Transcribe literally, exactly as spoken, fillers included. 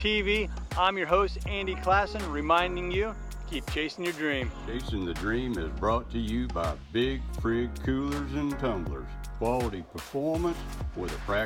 T V. I'm your host, Andy Klassen, reminding you, keep chasing your dream. Chasing the Dream is brought to you by Big Frig Coolers and Tumblers. Quality performance with a practical